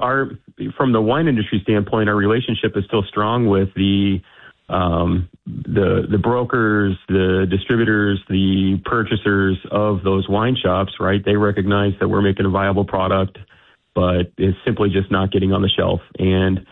from the wine industry standpoint, our relationship is still strong with the brokers, the distributors, the purchasers of those wine shops, right? They recognize that we're making a viable product, but it's simply just not getting on the shelf. And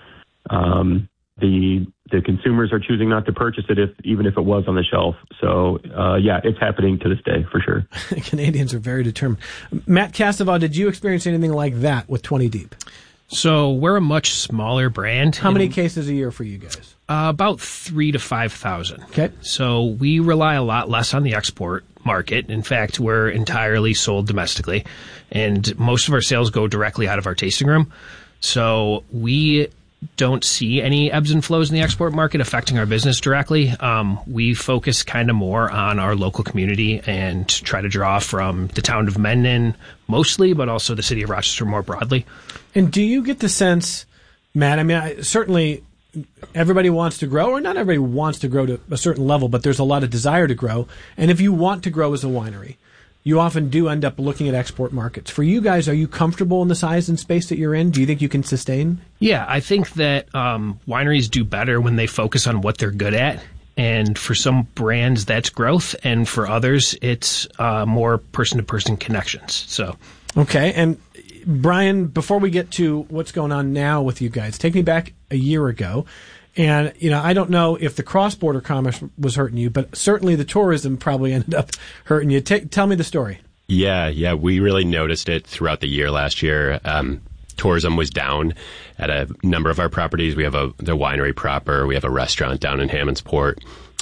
the consumers are choosing not to purchase it even if it was on the shelf. So, yeah, it's happening to this day for sure. Canadians are very determined. Matt Cassavant, did you experience anything like that with 20 Deep? So we're a much smaller brand. How many cases a year for you guys? About 3,000 to 5,000. Okay. So we rely a lot less on the export market. In fact, we're entirely sold domestically, and most of our sales go directly out of our tasting room. So we don't see any ebbs and flows in the export market affecting our business directly. We focus kind of more on our local community and try to draw from the town of Mendon mostly, but also the city of Rochester more broadly. And do you get the sense, Matt, I mean, certainly everybody wants to grow, or not everybody wants to grow to a certain level, but there's a lot of desire to grow. And if you want to grow as a winery, you often do end up looking at export markets. For you guys, are you comfortable in the size and space that you're in? Do you think you can sustain? Yeah, I think that wineries do better when they focus on what they're good at. And for some brands, that's growth. And for others, it's more person-to-person connections. So, okay. And Brian, before we get to what's going on now with you guys, take me back a year ago. And, you know, I don't know if the cross-border commerce was hurting you, but certainly the tourism probably ended up hurting you. Tell me the story. Yeah, we really noticed it throughout the year last year. Tourism was down at a number of our properties. We have the winery proper. We have a restaurant down in Hammondsport.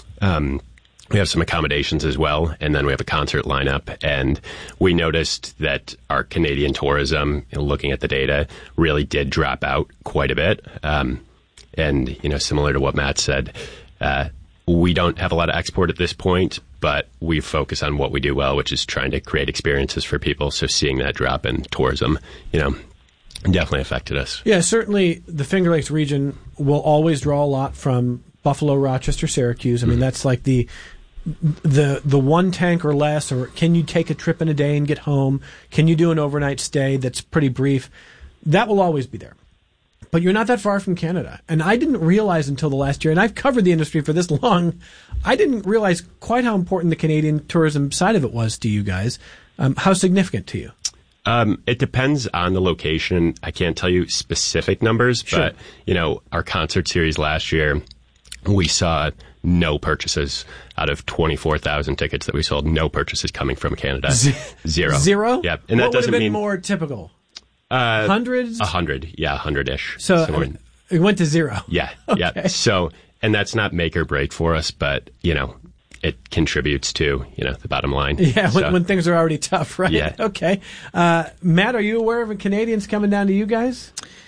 We have some accommodations as well, and then we have a concert lineup. And we noticed that our Canadian tourism, looking at the data, really did drop out quite a bit. And, you know, similar to what Matt said, we don't have a lot of export at this point, but we focus on what we do well, which is trying to create experiences for people. So seeing that drop in tourism, you know, definitely affected us. Yeah, certainly the Finger Lakes region will always draw a lot from Buffalo, Rochester, Syracuse. I mean, that's like the one tank or less, or can you take a trip in a day and get home? Can you do an overnight stay that's pretty brief? That will always be there. But you're not that far from Canada. And I didn't realize until the last year, and I've covered the industry for this long, I didn't realize quite how important the Canadian tourism side of it was to you guys. How significant to you? It depends on the location. I can't tell you specific numbers, Sure. But, you know, our concert series last year, we saw no purchases out of 24,000 tickets that we sold. No purchases coming from Canada. Zero. Zero? Yep. And what that doesn't would have been mean more typical? Hundreds? 100. Yeah, 100-ish. So it went to zero. Yeah. Okay. Yeah. So, and that's not make or break for us, but, you know, it contributes to, you know, the bottom line. Yeah, when things are already tough, right? Yeah. Okay. Matt, are you aware of Canadians coming down to you guys?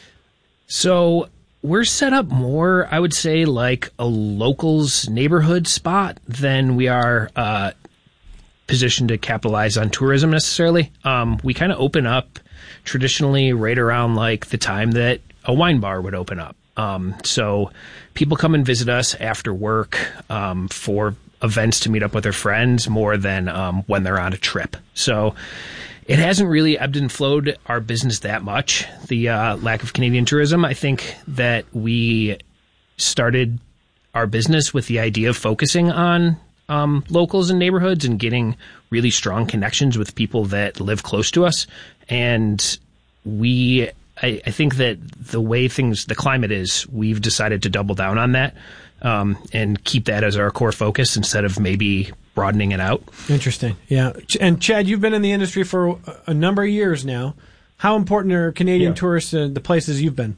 So we're set up more, I would say, like a locals neighborhood spot than we are positioned to capitalize on tourism necessarily. We kind of open up traditionally right around like the time that a wine bar would open up. So people come and visit us after work for events to meet up with their friends more than when they're on a trip. So it hasn't really ebbed and flowed our business that much, the lack of Canadian tourism. I think that we started our business with the idea of focusing on locals and neighborhoods and getting really strong connections with people that live close to us. And I think that the way the climate is, we've decided to double down on that and keep that as our core focus instead of maybe broadening it out. Interesting. Yeah. And Chad, you've been in the industry for a number of years now. How important are Canadian tourists in the places you've been?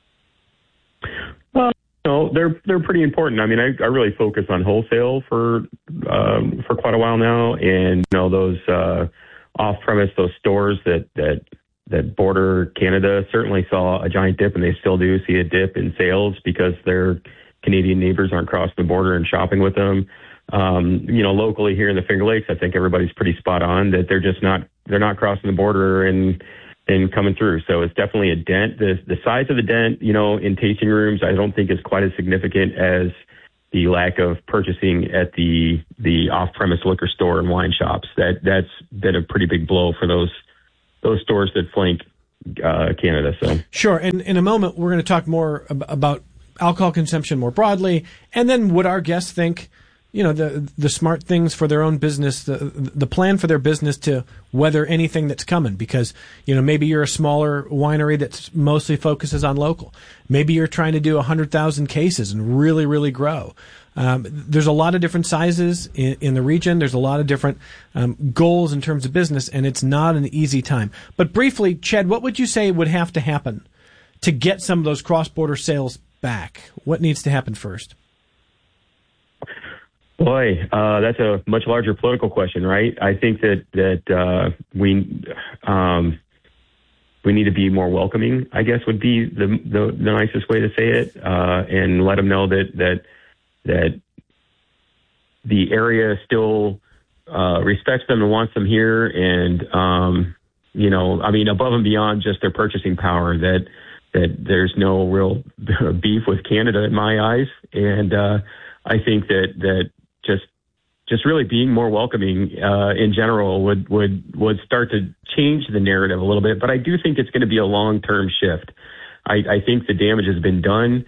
Well, no, they're pretty important. I mean, I really focus on wholesale for quite a while now, and you know those off-premise, those stores that border Canada certainly saw a giant dip, and they still do see a dip in sales because their Canadian neighbors aren't crossing the border and shopping with them. You know, locally here in the Finger Lakes, I think everybody's pretty spot on that they're not crossing the border and coming through. So it's definitely a dent. The size of the dent, you know, in tasting rooms, I don't think is quite as significant as the lack of purchasing at the off-premise liquor store and wine shops. That's been a pretty big blow for those stores that flank Canada. So sure. And in a moment, we're going to talk more about alcohol consumption more broadly, and then what our guests think. The smart things for their own business, the plan for their business to weather anything that's coming. Because, maybe you're a smaller winery that mostly focuses on local. Maybe you're trying to do 100,000 cases and really, really grow. There's a lot of different sizes in the region. There's a lot of different goals in terms of business, and it's not an easy time. But briefly, Chad, what would you say would have to happen to get some of those cross-border sales back? What needs to happen first? Boy, that's a much larger political question, right? I think that we need to be more welcoming, I guess, would be the nicest way to say it, and let them know that the area still respects them and wants them here, and above and beyond just their purchasing power, that there's no real beef with Canada in my eyes, and I think that just really being more welcoming in general would start to change the narrative a little bit. But I do think it's going to be a long-term shift. I think the damage has been done,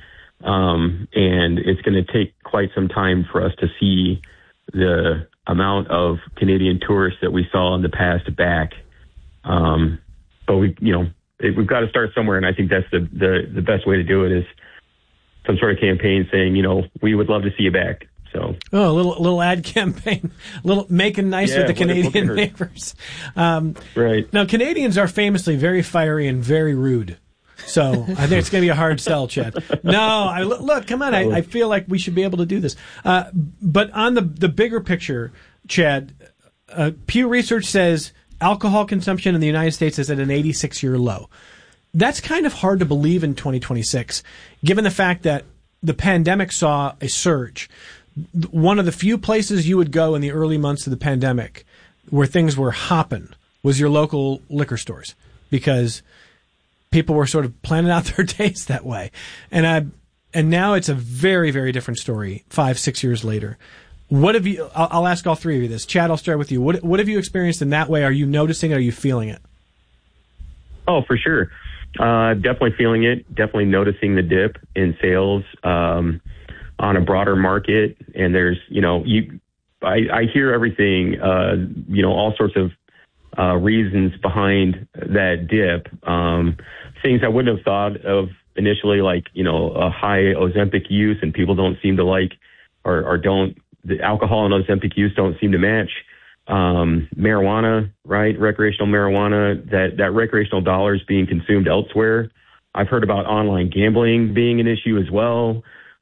and it's going to take quite some time for us to see the amount of Canadian tourists that we saw in the past back. But we've got to start somewhere, and I think that's the best way to do it is some sort of campaign saying, we would love to see you back. So. Oh, a little ad campaign, making nice with the Canadian neighbors. Right. Now, Canadians are famously very fiery and very rude. So I think it's going to be a hard sell, Chad. No, look, come on. I feel like we should be able to do this. But on the bigger picture, Chad, Pew Research says alcohol consumption in the United States is at an 86-year low. That's kind of hard to believe in 2026, given the fact that the pandemic saw a surge. One of the few places you would go in the early months of the pandemic where things were hopping was your local liquor stores, because people were sort of planning out their days that way. And now it's a very, very different story 5-6 years later. What have you, I'll ask all three of you this. Chad, I'll start with you. What have you experienced in that way? Are you noticing it? Are you feeling it? Oh, for sure. Definitely feeling it. Definitely noticing the dip in sales on a broader market. And there's, I hear everything, all sorts of reasons behind that dip. Things I wouldn't have thought of initially, like, a high Ozempic use, and people don't seem to like, or don't, the alcohol and Ozempic use don't seem to match. Marijuana, right? Recreational marijuana, that recreational dollars being consumed elsewhere. I've heard about online gambling being an issue as well.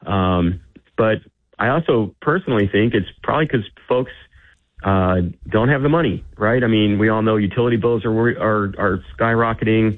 But I also personally think it's probably because folks don't have the money, right? I mean, we all know utility bills are skyrocketing.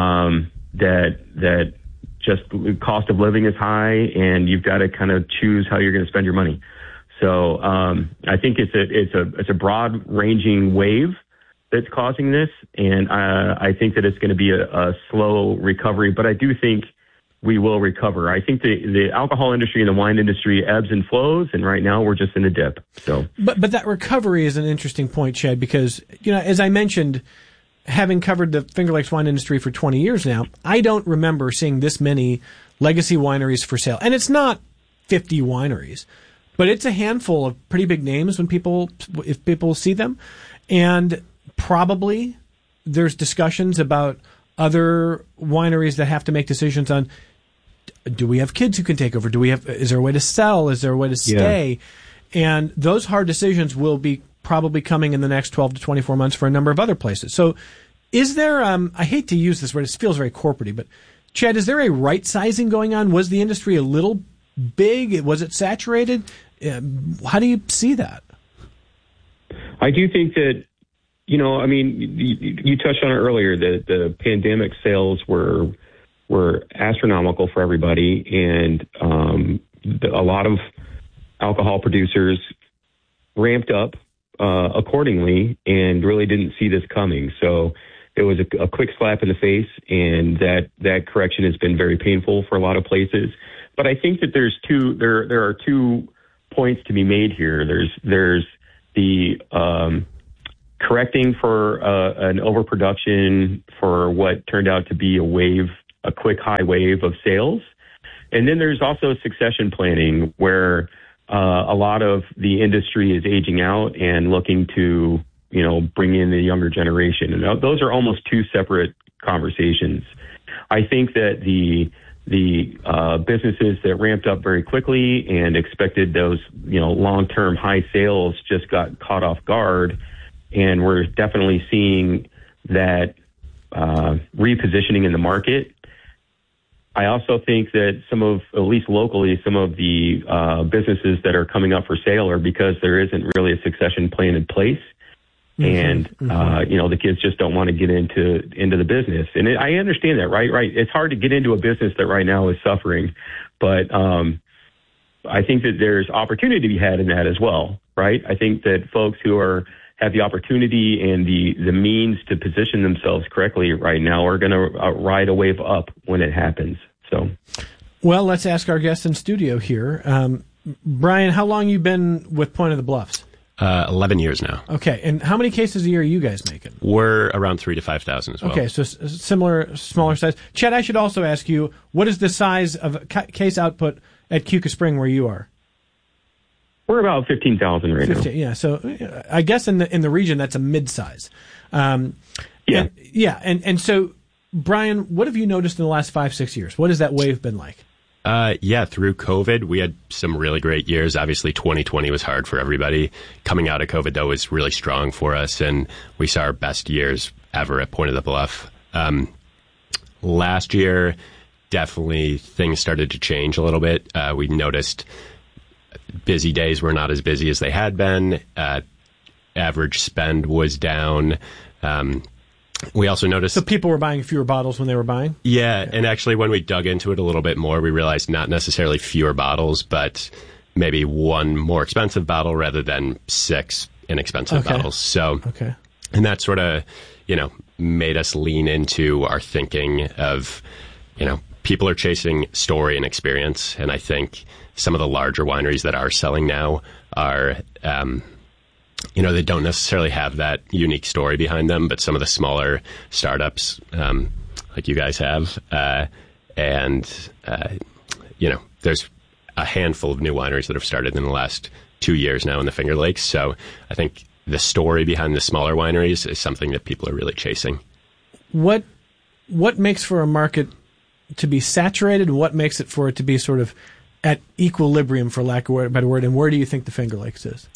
That just cost of living is high, and you've got to kind of choose how you're going to spend your money. So I think it's a broad ranging wave that's causing this, and I think that it's going to be a slow recovery. But I do think we will recover. I think the alcohol industry and the wine industry ebbs and flows, and right now we're just in a dip. So, but that recovery is an interesting point, Chad, because as I mentioned, having covered the Finger Lakes wine industry for 20 years now, I don't remember seeing this many legacy wineries for sale, and it's not 50 wineries, but it's a handful of pretty big names if people see them, and probably there's discussions about other wineries that have to make decisions on, do we have kids who can take over? Is there a way to sell? Is there a way to stay? Yeah. And those hard decisions will be probably coming in the next 12 to 24 months for a number of other places. So is there, I hate to use this word, it feels very corporate-y, but Chad, is there a right sizing going on? Was the industry a little big? Was it saturated? How do you see that? I do think that, you touched on it earlier, that the pandemic sales were astronomical for everybody, and a lot of alcohol producers ramped up accordingly and really didn't see this coming. So it was a quick slap in the face, and that correction has been very painful for a lot of places. But I think that there are two points to be made here. There's the correcting for an overproduction for what turned out to be a quick high wave of sales. And then there's also succession planning, where a lot of the industry is aging out and looking to, bring in the younger generation. And those are almost two separate conversations. I think that the businesses that ramped up very quickly and expected those, long-term high sales just got caught off guard. And we're definitely seeing that repositioning in the market. I also think that at least locally, some of the businesses that are coming up for sale are because there isn't really a succession plan in place. And, the kids just don't want to get into the business. And I understand that, right? It's hard to get into a business that right now is suffering. But I think that there's opportunity to be had in that as well, right? I think that folks who have the opportunity and the means to position themselves correctly right now are going to ride a wave up when it happens. So, well, let's ask our guest in studio here. Brian, how long you been with Point of the Bluffs? 11 years now. Okay, and how many cases a year are you guys making? We're around 3,000 to 5,000 as well. Okay, so similar, smaller size. Chet, I should also ask you, what is the size of case output at Keuka Spring where you are? We're about 15,000 right now. Yeah, so I guess in the region that's a mid-size. And so, Brian, what have you noticed in the last 5-6 years? What has that wave been like? Through COVID, we had some really great years. Obviously, 2020 was hard for everybody. Coming out of COVID, though, was really strong for us, and we saw our best years ever at Point of the Bluff. Last year, definitely things started to change a little bit. We noticed busy days were not as busy as they had been. Average spend was down. We also noticed... So people were buying fewer bottles when they were buying? Yeah, and actually when we dug into it a little bit more, we realized not necessarily fewer bottles, but maybe one more expensive bottle rather than 6 inexpensive bottles. So, and that sort of, made us lean into our thinking of, people are chasing story and experience. And I think some of the larger wineries that are selling now are... they don't necessarily have that unique story behind them, but some of the smaller startups, like you guys have, there's a handful of new wineries that have started in the last 2 years now in the Finger Lakes. So I think the story behind the smaller wineries is something that people are really chasing. What makes for a market to be saturated, and what makes it for it to be sort of at equilibrium, for lack of a better word, and where do you think the Finger Lakes is?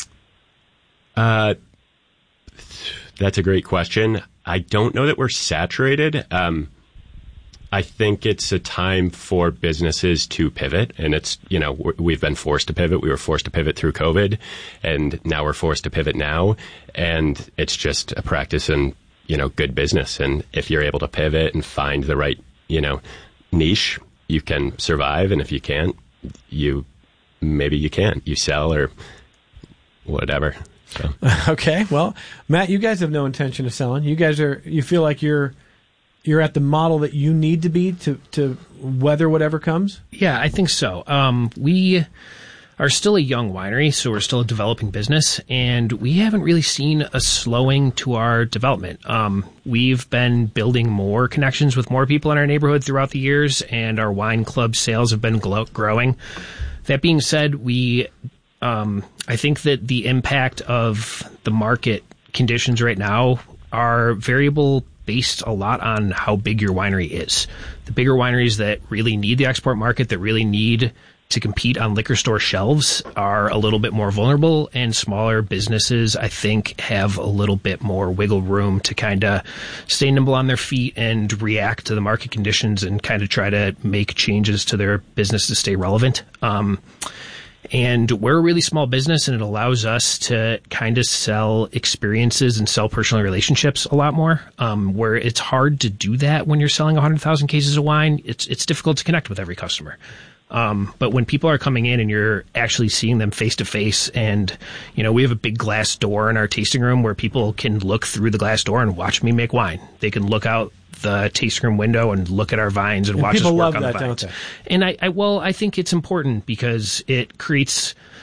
That's a great question. I don't know that we're saturated. I think it's a time for businesses to pivot, and it's, we've been forced to pivot. We were forced to pivot through COVID, and now we're forced to pivot now. And it's just a practice in, good business. And if you're able to pivot and find the right, niche, you can survive. And if you can't, maybe you can't. You sell or whatever. So. Okay, well, Matt, you guys have no intention of selling. You feel like you're at the model that you need to be to weather whatever comes? Yeah, I think so. We are still a young winery, so we're still a developing business, and we haven't really seen a slowing to our development. We've been building more connections with more people in our neighborhood throughout the years, and our wine club sales have been growing. That being said, I think that the impact of the market conditions right now are variable based a lot on how big your winery is. The bigger wineries that really need the export market, that really need to compete on liquor store shelves, are a little bit more vulnerable, and smaller businesses, I think, have a little bit more wiggle room to kind of stay nimble on their feet and react to the market conditions and kind of try to make changes to their business to stay relevant. And we're a really small business, and it allows us to kind of sell experiences and sell personal relationships a lot more, where it's hard to do that when you're selling 100,000 cases of wine. It's difficult to connect with every customer. But when people are coming in and you're actually seeing them face to face, and, we have a big glass door in our tasting room where people can look through the glass door and watch me make wine. They can look out the tasting room window and look at our vines and watch us work on the vines. Don't they? And I think it's important because it creates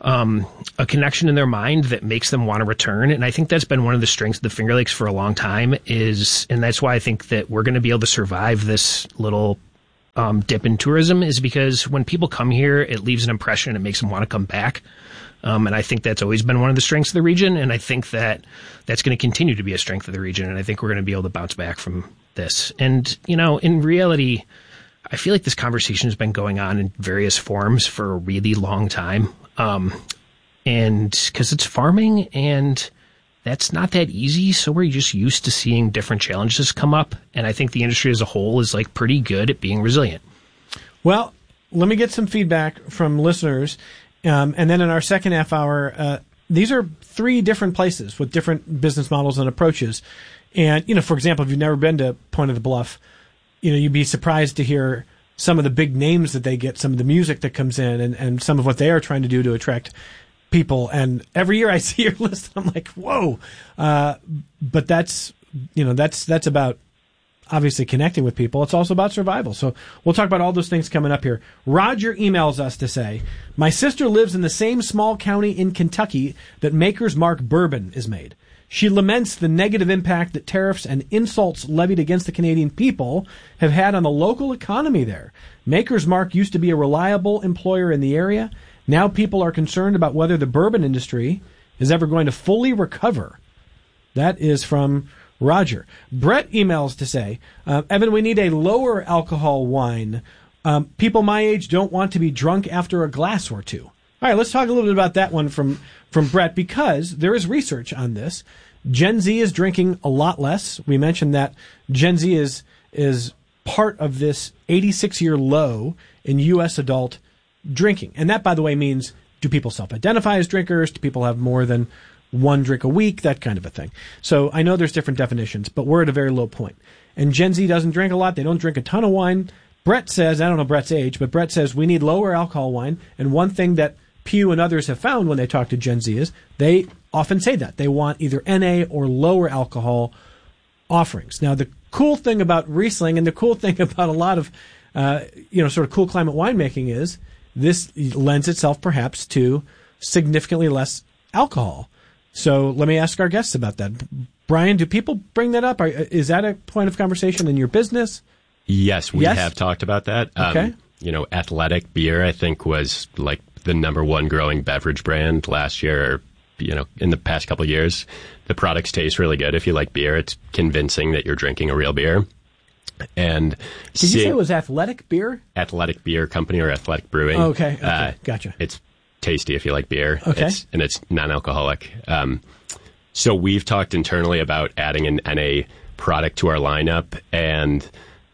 a connection in their mind that makes them want to return. And I think that's been one of the strengths of the Finger Lakes for a long time and that's why I think that we're going to be able to survive this little dip in tourism, is because when people come here, it leaves an impression. It makes them want to come back. And I think that's always been one of the strengths of the region. And I think that that's going to continue to be a strength of the region. And I think we're going to be able to bounce back from this. And, in reality, I feel like this conversation has been going on in various forms for a really long time. And because it's farming and that's not that easy. So we're just used to seeing different challenges come up. And I think the industry as a whole is pretty good at being resilient. Well, let me get some feedback from listeners. And then in our second half hour, these are 3 different places with different business models and approaches. And, for example, if you've never been to Point of the Bluff, you'd be surprised to hear some of the big names that they get, some of the music that comes in, and some of what they are trying to do to attract people. And every year I see your list, I'm like, whoa. But that's about obviously connecting with people. It's also about survival. So we'll talk about all those things coming up here. Roger emails us to say, my sister lives in the same small county in Kentucky that Maker's Mark bourbon is made. She laments the negative impact that tariffs and insults levied against the Canadian people have had on the local economy there. Maker's Mark used to be a reliable employer in the area. Now people are concerned about whether the bourbon industry is ever going to fully recover. That is from Roger. Brett emails to say, Evan, we need a lower alcohol wine. People my age don't want to be drunk after a glass or 2. All right, let's talk a little bit about that one from Brett, because there is research on this. Gen Z is drinking a lot less. We mentioned that Gen Z is part of this 86-year low in U.S. adult drinking. And that, by the way, means, do people self-identify as drinkers? Do people have more than 1 drink a week? That kind of a thing. So I know there's different definitions, but we're at a very low point. And Gen Z doesn't drink a lot. They don't drink a ton of wine. Brett says, I don't know Brett's age, but Brett says we need lower alcohol wine. And one thing that Pew and others have found when they talk to Gen Z is they often say that. They want either NA or lower alcohol offerings. Now, the cool thing about Riesling and the cool thing about a lot of, sort of cool climate winemaking is this lends itself perhaps to significantly less alcohol. So let me ask our guests about that. Brian, do people bring that up? Is that a point of conversation in your business? Yes, we have talked about that. Okay. Athletic Beer, I think, was the number 1 growing beverage brand last year, in the past couple of years. The products taste really good. If you like beer, it's convincing that you're drinking a real beer. And did you say it was Athletic Beer? Athletic Beer Company or Athletic Brewing. Oh, okay. Gotcha. It's tasty if you like beer. Okay. It's non-alcoholic. So we've talked internally about adding an NA product to our lineup, and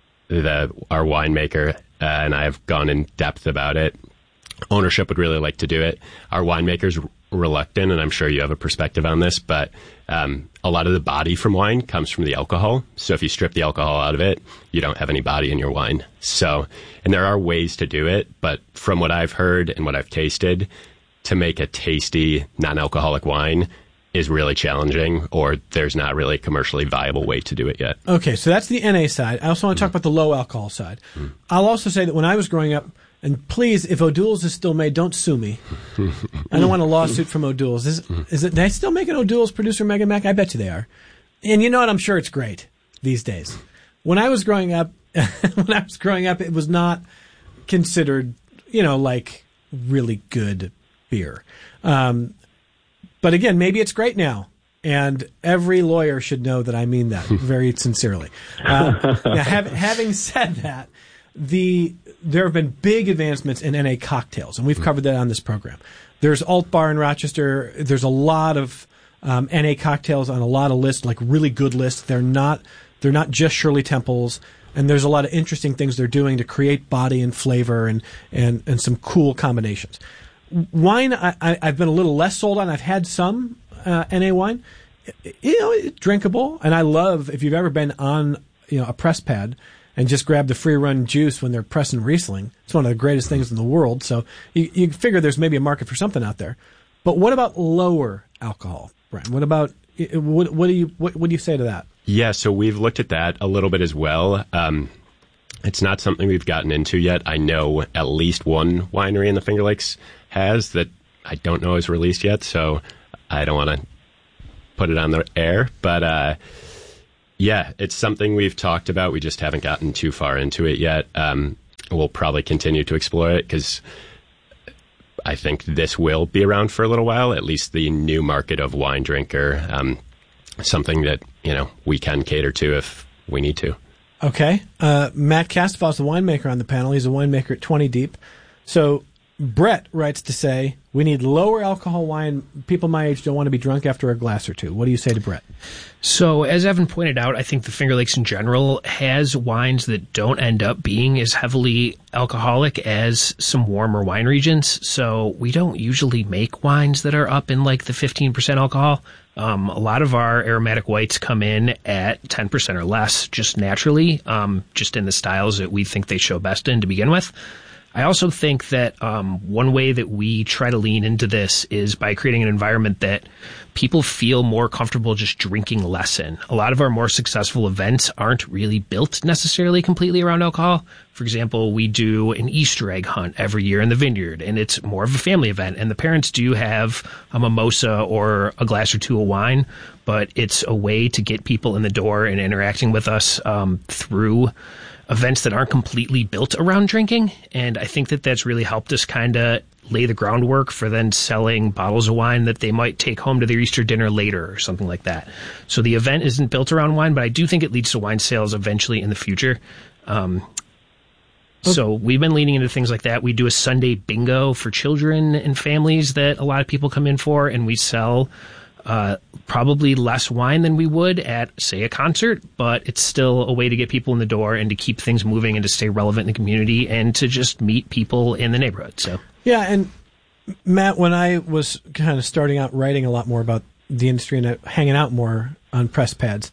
our winemaker and I have gone in depth about it. Ownership would really like to do it. Our winemaker's reluctant, and I'm sure you have a perspective on this, but a lot of the body from wine comes from the alcohol. So if you strip the alcohol out of it, you don't have any body in your wine. So, and there are ways to do it, but from what I've heard and what I've tasted, to make a tasty non-alcoholic wine is really challenging, or there's not really a commercially viable way to do it yet. Okay, so that's the NA side. I also want to talk about the low alcohol side. I'll also say that when I was growing up, and please, if O'Doul's is still made, don't sue me. I don't want a lawsuit from O'Doul's. Is it? They still making O'Doul's producer Mega Mac? I bet you they are. And you know what? I'm sure it's great these days. When I was growing up, it was not considered, really good beer. But again, maybe it's great now. And every lawyer should know that I mean that very sincerely. Now, having said that, there have been big advancements in NA cocktails, and we've covered that on this program. There's Alt Bar in Rochester. There's a lot of NA cocktails on a lot of lists, like really good lists. They're not just Shirley Temples, and there's a lot of interesting things they're doing to create body and flavor and some cool combinations. Wine, I've been a little less sold on. I've had some NA wine. It's drinkable, and I love, if you've ever been on a press pad and just grab the free run juice when they're pressing Riesling. It's one of the greatest things in the world. So you figure there's maybe a market for something out there. But what about lower alcohol, Brian? What about what do you say to that? Yeah, so we've looked at that a little bit as well. It's not something we've gotten into yet. I know at least one winery in the Finger Lakes has that I don't know is released yet, so I don't want to put it on the air. But yeah, it's something we've talked about. We just haven't gotten too far into it yet. We'll probably continue to explore it because I think this will be around for a little while, at least the new market of wine drinker, something that, we can cater to if we need to. Okay. Matt Casteval is the winemaker on the panel. He's a winemaker at 20 Deep. So Brett writes to say, we need lower alcohol wine. People my age don't want to be drunk after a glass or two. What do you say to Brett? So, as Evan pointed out, I think the Finger Lakes in general has wines that don't end up being as heavily alcoholic as some warmer wine regions. So, we don't usually make wines that are up in like the 15% alcohol. A lot of our aromatic whites come in at 10% or less just naturally, just in the styles that we think they show best in to begin with. I also think that one way that we try to lean into this is by creating an environment that people feel more comfortable just drinking less in. A lot of our more successful events aren't really built necessarily completely around alcohol. For example, we do an Easter egg hunt every year in the vineyard, and it's more of a family event. And the parents do have a mimosa or a glass or two of wine, but it's a way to get people in the door and interacting with us through events that aren't completely built around drinking. And I think that that's really helped us kind of lay the groundwork for then selling bottles of wine that they might take home to their Easter dinner later or something like that. So the event isn't built around wine, but I do think it leads to wine sales eventually in the future. So we've been leaning into things like that. We do a Sunday bingo for children and families that a lot of people come in for, and we sell probably less wine than we would at, say, a concert, but it's still a way to get people in the door and to keep things moving and to stay relevant in the community and to just meet people in the neighborhood. So yeah, and Matt, when I was kind of starting out writing a lot more about the industry and hanging out more on press pads,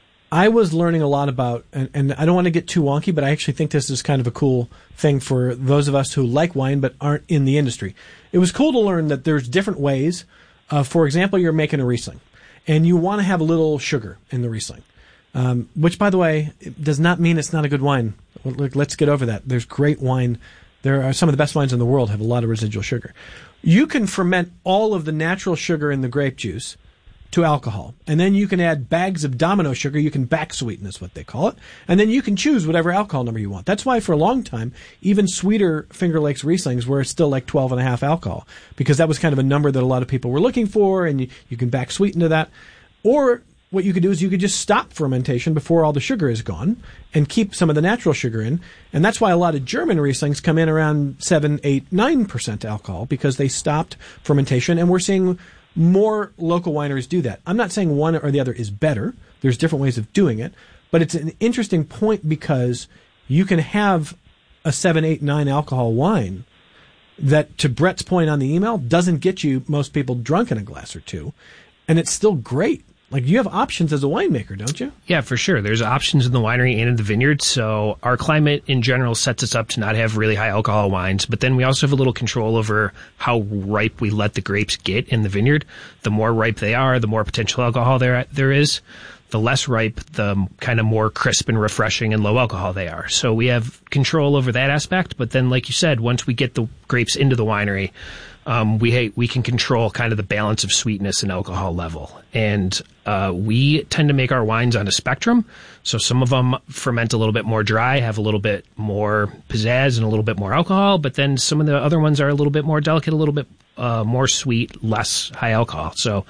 I was learning a lot about, and I don't want to get too wonky, but I actually think this is kind of a cool thing for those of us who like wine but aren't in the industry. It was cool to learn that there's different ways. For example, you're making a Riesling, and you want to have a little sugar in the Riesling, which, by the way, does not mean it's not a good wine. Let's get over that. There's great wine. There are some of the best wines in the world have a lot of residual sugar. You can ferment all of the natural sugar in the grape juice to alcohol, and then you can add bags of Domino sugar. You can back sweeten, is what they call it, and then you can choose whatever alcohol number you want. That's why for a long time, even sweeter Finger Lakes Rieslings were still like 12.5 alcohol, because that was kind of a number that a lot of people were looking for, and you can back sweeten to that. Or what you could do is you could just stop fermentation before all the sugar is gone and keep some of the natural sugar in, and that's why a lot of German Rieslings come in around 7, 8, 9% alcohol, because they stopped fermentation, and we're seeing more local wineries do that. I'm not saying one or the other is better. There's different ways of doing it. But it's an interesting point because you can have a 7, 8, 9 alcohol wine that, to Brett's point on the email, doesn't get you most people drunk in a glass or two. And it's still great. Like, you have options as a winemaker, don't you? Yeah, for sure. There's options in the winery and in the vineyard. So our climate in general sets us up to not have really high alcohol wines. But then we also have a little control over how ripe we let the grapes get in the vineyard. The more ripe they are, the more potential alcohol there is. The less ripe, the kind of more crisp and refreshing and low alcohol they are. So we have control over that aspect. But then, like you said, once we get the grapes into the winery, we can control kind of the balance of sweetness and alcohol level. And we tend to make our wines on a spectrum. So some of them ferment a little bit more dry, have a little bit more pizzazz and a little bit more alcohol. But then some of the other ones are a little bit more delicate, a little bit more sweet, less high alcohol. So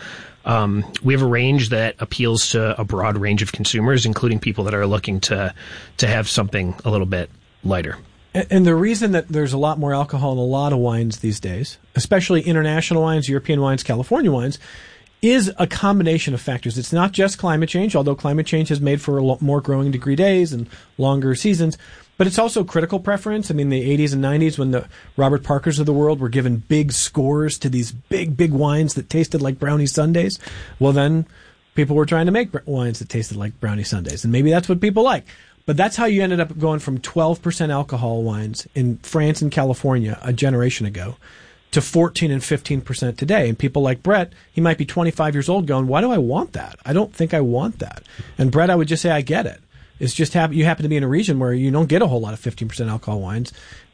we have a range that appeals to a broad range of consumers, including people that are looking to have something a little bit lighter. And the reason that there's a lot more alcohol in a lot of wines these days, especially international wines, European wines, California wines, is a combination of factors. It's not just climate change, although climate change has made for a lot more growing degree days and longer seasons, but it's also critical preference. I mean, the 80s and 90s, when the Robert Parkers of the world were given big scores to these big, big wines that tasted like brownie sundaes, well, then people were trying to make wines that tasted like brownie sundaes, and maybe that's what people like. But that's how you ended up going from 12% alcohol wines in France and California a generation ago to 14 and 15% today. And people like Brett, he might be 25 years old going, why do I want that? I don't think I want that. And Brett, I would just say, I get it. It's just you happen to be in a region where you don't get a whole lot of 15% alcohol wines.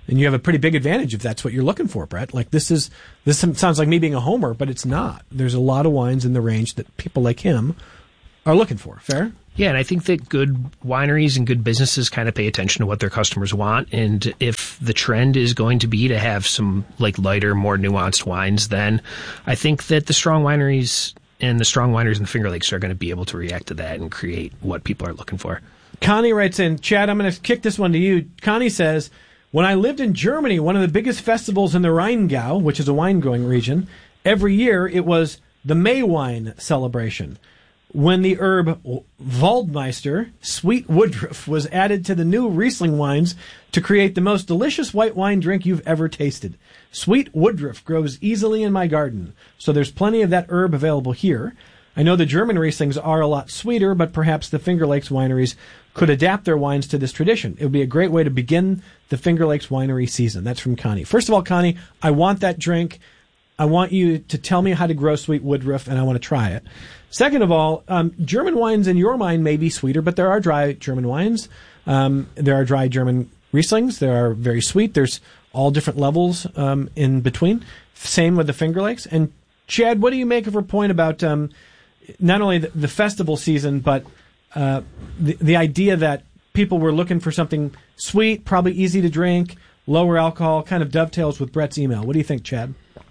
And you have a pretty big advantage if that's what you're looking for, Brett. Like this sounds like me being a homer, but it's not. There's a lot of wines in the range that people like him are looking for. Fair? Yeah, and I think that good wineries and good businesses kind of pay attention to what their customers want. And if the trend is going to be to have some like lighter, more nuanced wines, then I think that the strong wineries and the strong wineries in the Finger Lakes are going to be able to react to that and create what people are looking for. Connie writes in, Chad, I'm going to kick this one to you. Connie says, when I lived in Germany, one of the biggest festivals in the Rheingau, which is a wine-growing region, every year it was the Maywine celebration. When the herb Waldmeister, sweet woodruff, was added to the new Riesling wines to create the most delicious white wine drink you've ever tasted. Sweet woodruff grows easily in my garden, so there's plenty of that herb available here. I know the German Rieslings are a lot sweeter, but perhaps the Finger Lakes wineries could adapt their wines to this tradition. It would be a great way to begin the Finger Lakes winery season. That's from Connie. First of all, Connie, I want that drink. I want you to tell me how to grow sweet woodruff, and I want to try it. Second of all, German wines in your mind may be sweeter, but there are dry German wines. There are dry German Rieslings. There are very sweet. There's all different levels in between. Same with the Finger Lakes. And Chad, what do you make of her point about not only the festival season, but the idea that people were looking for something sweet, probably easy to drink, lower alcohol, kind of dovetails with Brett's email. What do you think, Chad?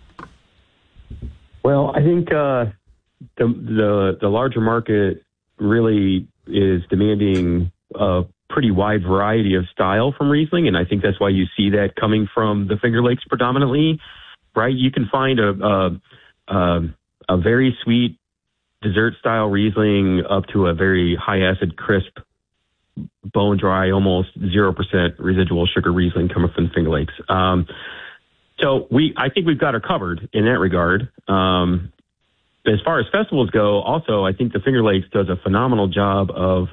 Well, I think the larger market really is demanding a pretty wide variety of style from Riesling, and I think that's why you see that coming from the Finger Lakes predominantly, right? You can find a very sweet dessert-style Riesling up to a very high-acid, crisp, bone-dry, almost 0% residual sugar Riesling coming from the Finger Lakes. So I think we've got her covered in that regard. As far as festivals go, also, I think the Finger Lakes does a phenomenal job of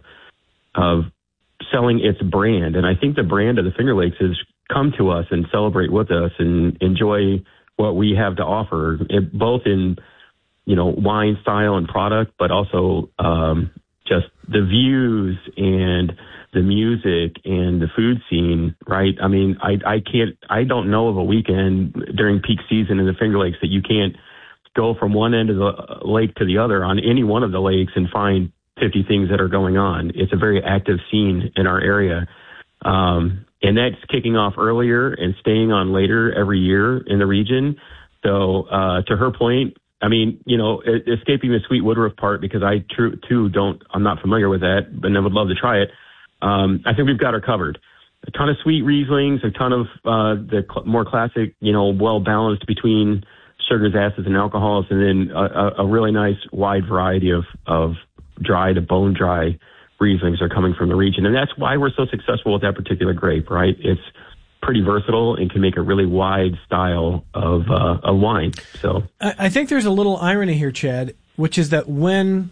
selling its brand. And I think the brand of the Finger Lakes is come to us and celebrate with us and enjoy what we have to offer, both in, wine style and product, but also just the views and the music and the food scene, right? I mean, I don't know of a weekend during peak season in the Finger Lakes that you can't go from one end of the lake to the other on any one of the lakes and find 50 things that are going on. It's a very active scene in our area. And that's kicking off earlier and staying on later every year in the region. So, to her point, I mean, escaping the sweet woodruff part, because I'm not familiar with that, but I would love to try it. I think we've got her covered. A ton of sweet Rieslings, a ton of the more classic, well-balanced between sugars, acids, and alcohols, and then a really nice wide variety of dry to bone-dry Rieslings are coming from the region. And that's why we're so successful with that particular grape, right? It's pretty versatile and can make a really wide style of wine. So I think there's a little irony here, Chad, which is that when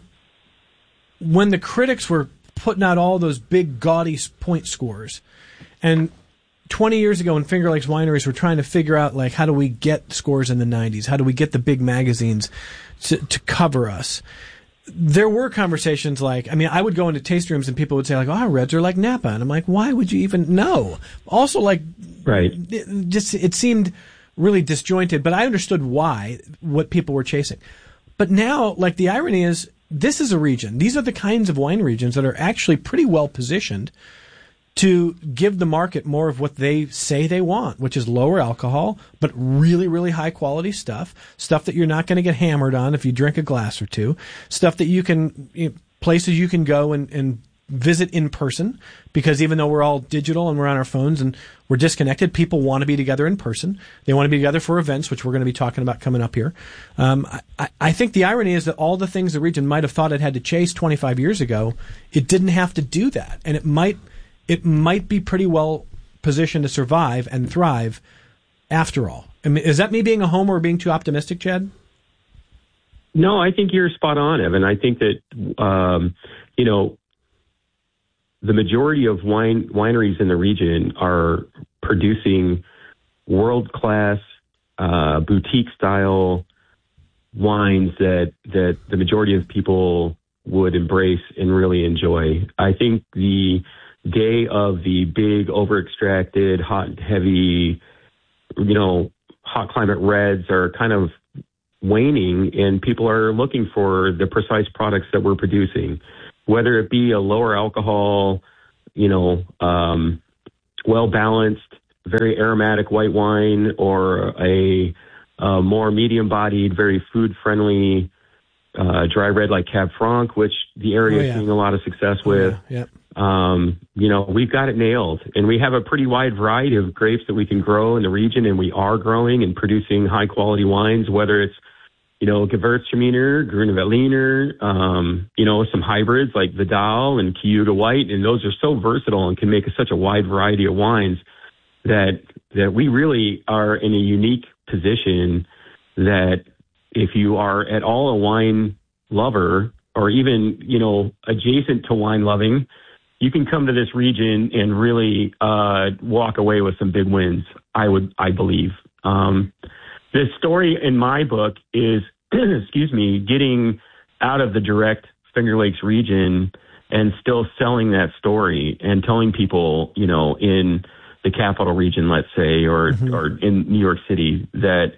the critics were putting out all those big gaudy point scores, and 20 years ago when Finger Lakes wineries were trying to figure out, like, how do we get scores in the 90s? How do we get the big magazines to cover us? There were conversations like, I mean, I would go into taste rooms and people would say, like, oh, reds are like Napa. And I'm like, why would you even know? Also, like, right. It seemed really disjointed, but I understood what people were chasing. But now, like, the irony is, this is a region. These are the kinds of wine regions that are actually pretty well positioned to give the market more of what they say they want, which is lower alcohol, but really, really high quality stuff that you're not going to get hammered on if you drink a glass or two, stuff that you can, places you can go and visit in person, because even though we're all digital and we're on our phones and we're disconnected, people want to be together in person. They want to be together for events, which we're going to be talking about coming up here. I think the irony is that all the things the region might have thought it had to chase 25 years ago, it didn't have to do that. And it might be pretty well positioned to survive and thrive after all. I mean, is that me being a homer or being too optimistic, Chad? No, I think you're spot on, Evan. I think that, the majority of wineries in the region are producing world-class, boutique-style wines that the majority of people would embrace and really enjoy. I think the day of the big over-extracted, hot and heavy, hot climate reds are kind of waning, and people are looking for the precise products that we're producing, whether it be a lower alcohol, well-balanced, very aromatic white wine, or a more medium-bodied, very food-friendly dry red like Cab Franc, which the area is seeing a lot of success with. We've got it nailed, and we have a pretty wide variety of grapes that we can grow in the region, and we are growing and producing high-quality wines, whether it's Gewürztraminer, Grüne Veltliner, some hybrids like Vidal and Cayuga White, and those are so versatile and can make such a wide variety of wines that we really are in a unique position that if you are at all a wine lover or even, adjacent to wine loving, you can come to this region and really walk away with some big wins, I believe. The story in my book is, getting out of the direct Finger Lakes region and still selling that story and telling people, in the capital region, let's say, or in New York City, that's,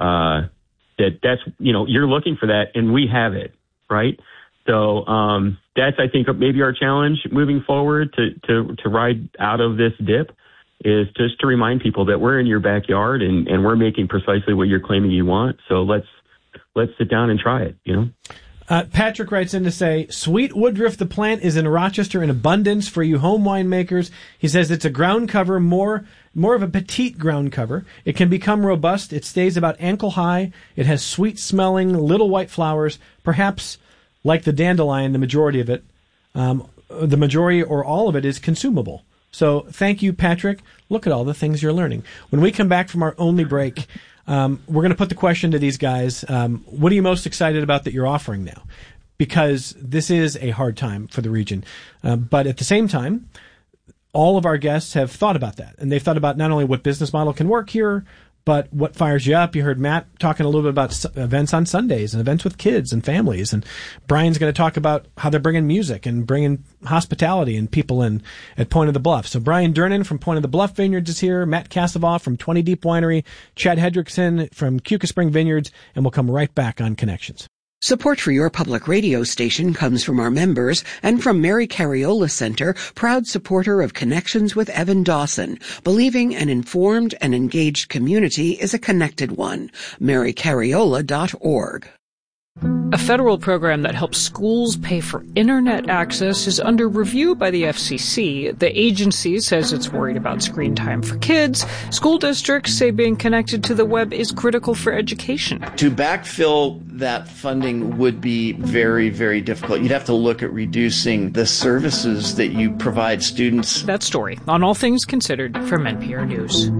you're looking for that and we have it, right? So that's, I think, maybe our challenge moving forward to ride out of this dip is just to remind people that we're in your backyard and we're making precisely what you're claiming you want. So let's sit down and try it, Patrick writes in to say, Sweet Woodruff, the plant, is in Rochester in abundance for you home winemakers. He says it's a ground cover, more of a petite ground cover. It can become robust. It stays about ankle high. It has sweet smelling, little white flowers, perhaps like the dandelion, the majority of it, the majority or all of it is consumable. So thank you, Patrick. Look at all the things you're learning. When we come back from our only break, we're going to put the question to these guys. What are you most excited about that you're offering now? Because this is a hard time for the region. But at the same time, all of our guests have thought about that. And they've thought about not only what business model can work here, but what fires you up. You heard Matt talking a little bit about events on Sundays and events with kids and families. And Brian's going to talk about how they're bringing music and bringing hospitality and people in at Point of the Bluff. So Brian Durnan from Point of the Bluff Vineyards is here, Matt Kasavoff from 20 Deep Winery, Chad Hendrickson from Keuka Spring Vineyards, and we'll come right back on Connections. Support for your public radio station comes from our members and from Mary Cariola Center, proud supporter of Connections with Evan Dawson, believing an informed and engaged community is a connected one. MaryCariola.org. A federal program that helps schools pay for internet access is under review by the FCC. The agency says it's worried about screen time for kids. School districts say being connected to the web is critical for education. To backfill that funding would be very, very difficult. You'd have to look at reducing the services that you provide students. That story on All Things Considered from NPR News.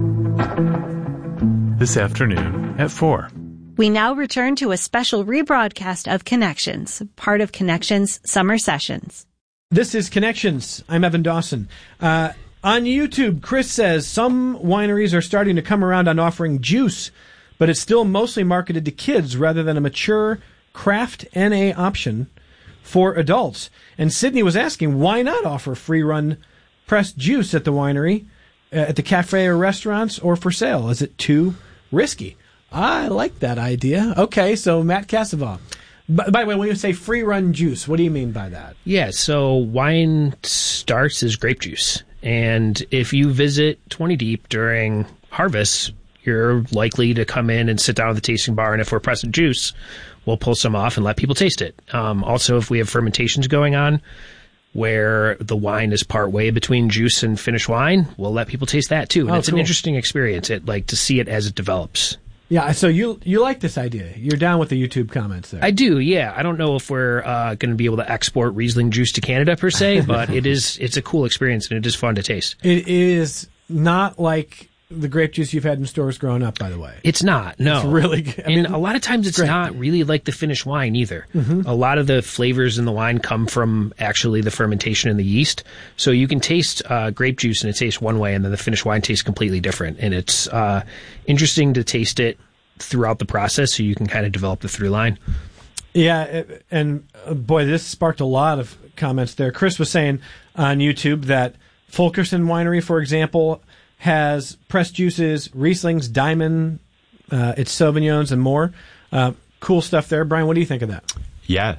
This afternoon at 4. We now return to a special rebroadcast of Connections, part of Connections Summer Sessions. This is Connections. I'm Evan Dawson. On YouTube, Chris says some wineries are starting to come around on offering juice, but it's still mostly marketed to kids rather than a mature craft NA option for adults. And Sydney was asking, why not offer free-run pressed juice at the winery, at the cafe or restaurants, or for sale? Is it too risky? I like that idea. Okay, so Matt Kasavoff. By the way, when you say free-run juice, what do you mean by that? Yeah, so wine starts as grape juice. And if you visit 20 Deep during harvest, you're likely to come in and sit down at the tasting bar, and if we're pressing juice, we'll pull some off and let people taste it. Also, if we have fermentations going on where the wine is part way between juice and finished wine, we'll let people taste that too. And it's an interesting experience, to see it as it develops. Yeah, so you like this idea. You're down with the YouTube comments there. I do, yeah. I don't know if we're going to be able to export Riesling juice to Canada per se, but it's a cool experience and it is fun to taste. It is not like the grape juice you've had in stores growing up, by the way. It's not, no. It's really good. And a lot of times it's not really like the finished wine either. Mm-hmm. A lot of the flavors in the wine come from actually the fermentation in the yeast. So you can taste grape juice and it tastes one way, and then the finished wine tastes completely different. And it's interesting to taste it throughout the process so you can kind of develop the through line. Yeah, and boy, this sparked a lot of comments there. Chris was saying on YouTube that Fulkerson Winery, for example, has pressed juices, Rieslings, Diamond, its Sauvignons, and more. Cool stuff there. Brian, what do you think of that? Yeah,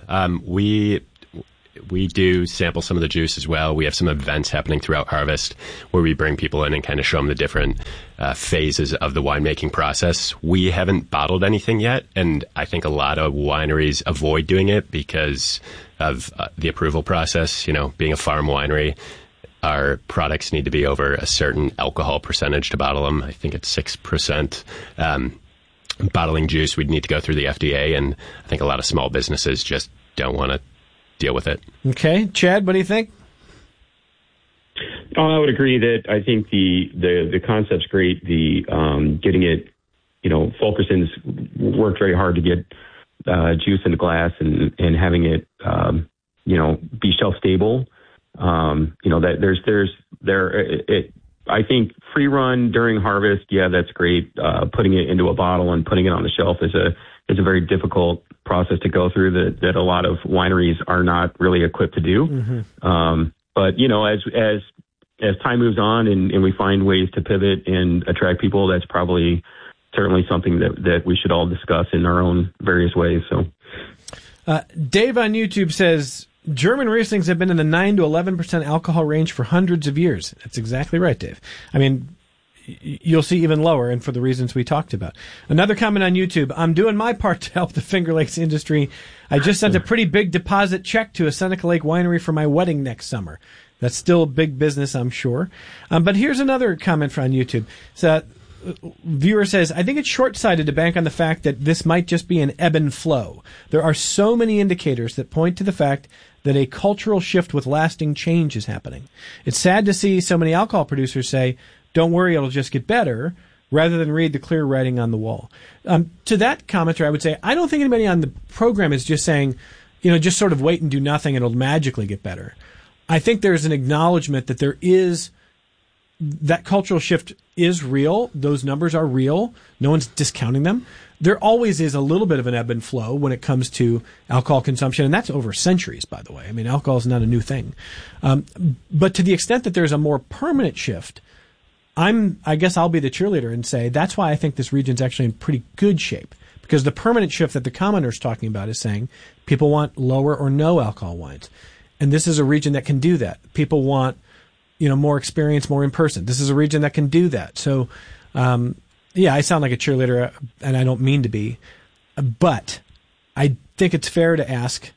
we do sample some of the juice as well. We have some events happening throughout harvest where we bring people in and kind of show them the different phases of the winemaking process. We haven't bottled anything yet, and I think a lot of wineries avoid doing it because of the approval process. You know, being a farm winery, our products need to be over a certain alcohol percentage to bottle them. I think it's 6%. Bottling juice, we'd need to go through the FDA, and I think a lot of small businesses just don't want to deal with it. Okay. Chad, what do you think? Oh, I would agree that I think the concept's great. The getting it, Fulkerson's worked very hard to get juice in the glass and having it, be shelf stable. I think free run during harvest, yeah, that's great. Putting it into a bottle and putting it on the shelf is a very difficult process to go through that a lot of wineries are not really equipped to do. Mm-hmm. But as time moves on and we find ways to pivot and attract people, that's probably certainly something that we should all discuss in our own various ways. So, Dave on YouTube says, German Rieslings have been in the 9 to 11% alcohol range for hundreds of years. That's exactly right, Dave. I mean, you'll see even lower, and for the reasons we talked about. Another comment on YouTube. I'm doing my part to help the Finger Lakes industry. I just sent a pretty big deposit check to a Seneca Lake winery for my wedding next summer. That's still big business, I'm sure. But here's another comment from YouTube. So, viewer says, I think it's short-sighted to bank on the fact that this might just be an ebb and flow. There are so many indicators that point to the fact that a cultural shift with lasting change is happening. It's sad to see so many alcohol producers say, don't worry, it'll just get better, rather than read the clear writing on the wall. To that commenter, I would say, I don't think anybody on the program is just saying, just sort of wait and do nothing and it'll magically get better. I think there's an acknowledgement that that cultural shift is real. Those numbers are real. No one's discounting them. There always is a little bit of an ebb and flow when it comes to alcohol consumption, and that's over centuries, by the way. I mean, alcohol is not a new thing. But to the extent that there's a more permanent shift, I guess I'll be the cheerleader and say that's why I think this region's actually in pretty good shape, because the permanent shift that the commenter's talking about is saying people want lower or no alcohol wines. And this is a region that can do that. People want more experience, more in person. This is a region that can do that. So, I sound like a cheerleader, and I don't mean to be, but I think it's fair to ask,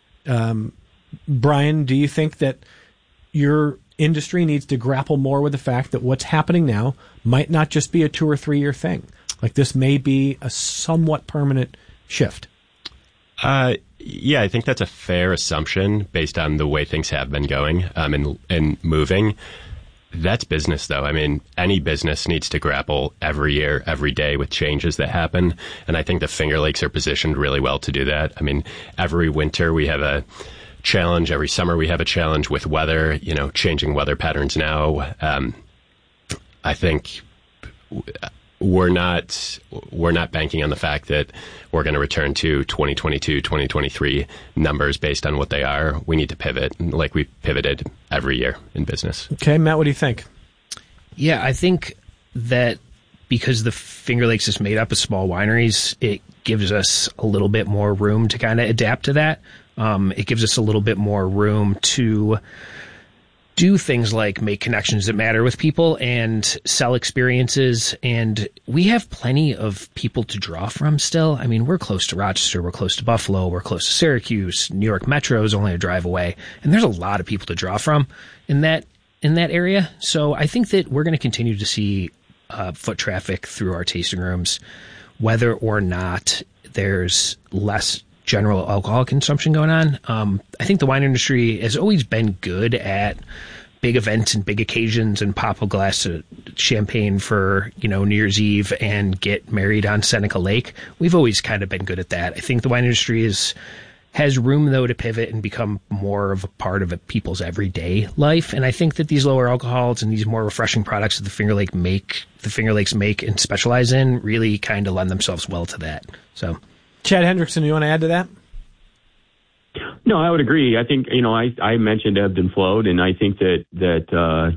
Brian, do you think that your industry needs to grapple more with the fact that what's happening now might not just be a 2 or 3 year thing? Like this may be a somewhat permanent shift. Yeah, I think that's a fair assumption based on the way things have been going and moving. That's business, though. I mean, any business needs to grapple every year, every day with changes that happen. And I think the Finger Lakes are positioned really well to do that. I mean, every winter we have a challenge. Every summer we have a challenge with weather, changing weather patterns now. I think we're not banking on the fact that we're going to return to 2022, 2023 numbers based on what they are. We need to pivot like we've pivoted every year in business. Okay, Matt, what do you think? Yeah, I think that because the Finger Lakes is made up of small wineries, it gives us a little bit more room to kind of adapt to that. It gives us a little bit more room to do things like make connections that matter with people and sell experiences. And we have plenty of people to draw from still. I mean, we're close to Rochester, we're close to Buffalo, we're close to Syracuse, New York Metro is only a drive away. And there's a lot of people to draw from in that area. So I think that we're going to continue to see foot traffic through our tasting rooms, whether or not there's less general alcohol consumption going on. I think the wine industry has always been good at big events and big occasions and pop a glass of champagne for, New Year's Eve and get married on Seneca Lake. We've always kind of been good at that. I think the wine industry has room, though, to pivot and become more of a part of people's everyday life. And I think that these lower alcohols and these more refreshing products that the Finger Lakes make and specialize in really kind of lend themselves well to that. So, Chad Hendrickson, you want to add to that? No, I would agree. I think, I mentioned ebbed and flowed, and I think that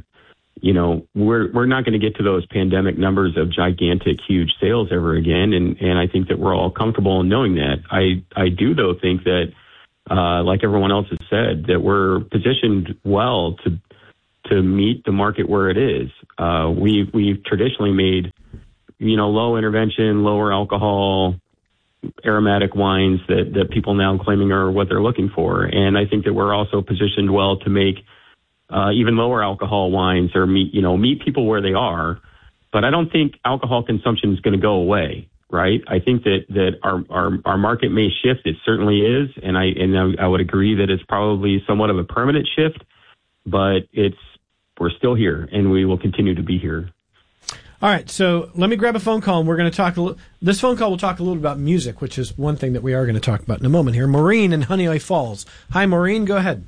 we're not going to get to those pandemic numbers of gigantic, huge sales ever again. And I think that we're all comfortable in knowing that. I do, though, think that, like everyone else has said, that we're positioned well to meet the market where it is. We've traditionally made, low intervention, lower alcohol, aromatic wines that people now claiming are what they're looking for. And I think that we're also positioned well to make even lower alcohol wines or meet people where they are. But I don't think alcohol consumption is going to go away, right? I think that our market may shift. It certainly is. And I would agree that it's probably somewhat of a permanent shift, but we're still here and we will continue to be here. All right, so let me grab a phone call, and we're going to talk this phone call will talk a little about music, which is one thing that we are going to talk about in a moment here. Maureen in Honeoye Falls. Hi, Maureen, go ahead.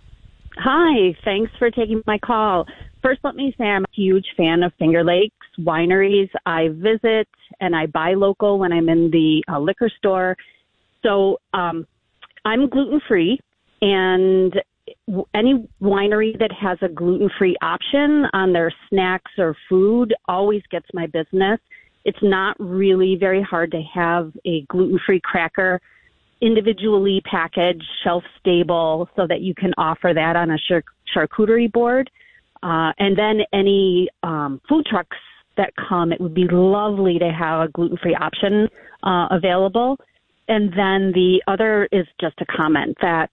Hi, thanks for taking my call. First, let me say I'm a huge fan of Finger Lakes wineries. I visit and I buy local when I'm in the liquor store. So I'm gluten-free, and any winery that has a gluten-free option on their snacks or food always gets my business. It's not really very hard to have a gluten-free cracker individually packaged, shelf-stable, so that you can offer that on a charcuterie board. And then any food trucks that come, it would be lovely to have a gluten-free option available. And then the other is just a comment that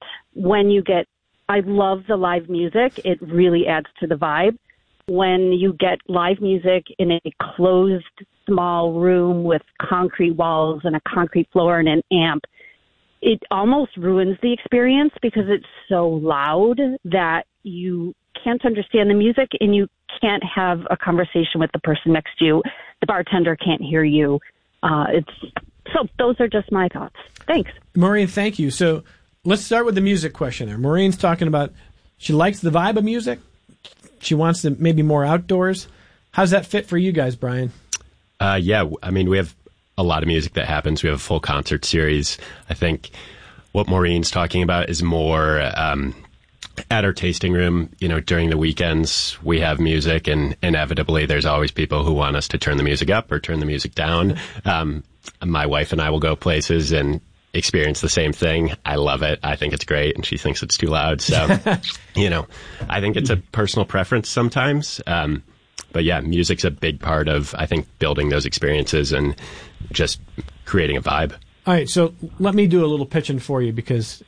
I love the live music. It really adds to the vibe. When you get live music in a closed, small room with concrete walls and a concrete floor and an amp, it almost ruins the experience because it's so loud that you can't understand the music and you can't have a conversation with the person next to you. The bartender can't hear you. So those are just my thoughts. Thanks. Maureen, thank you. So let's start with the music question there. Maureen's talking about she likes the vibe of music. She wants to maybe more outdoors. How's that fit for you guys, Brian? Yeah, I mean, we have a lot of music that happens. We have a full concert series. I think what Maureen's talking about is more at our tasting room. During the weekends, we have music, and inevitably there's always people who want us to turn the music up or turn the music down. My wife and I will go places and experience the same thing. I love it. I think it's great, and she thinks it's too loud. So, I think it's a personal preference sometimes. But yeah, music's a big part of, I think, building those experiences and just creating a vibe. All right, so let me do a little pitching for you because,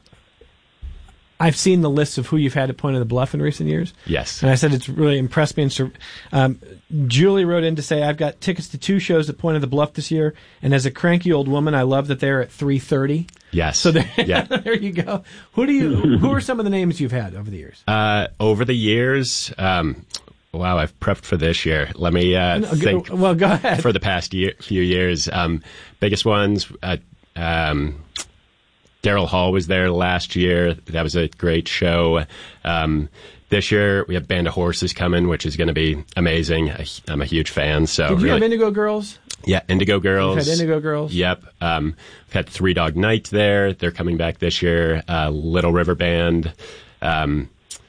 I've seen the list of who you've had at Point of the Bluff in recent years. Yes. And I said it's really impressed me. And Julie wrote in to say, I've got tickets to 2 shows at Point of the Bluff this year, and as a cranky old woman, I love that they're at 3:30. Yes. So there you go. Who are some of the names you've had over the years? Over the years, wow, I've prepped for this year. Let me think. Well, go ahead. For the past few years, biggest ones, Daryl Hall was there last year. That was a great show. This year, we have Band of Horses coming, which is going to be amazing. I'm a huge fan. So Did you have Indigo Girls? Yeah, Indigo Girls. You've had Indigo Girls? Yep. We've had Three Dog Night there. They're coming back this year. Little River Band. Ben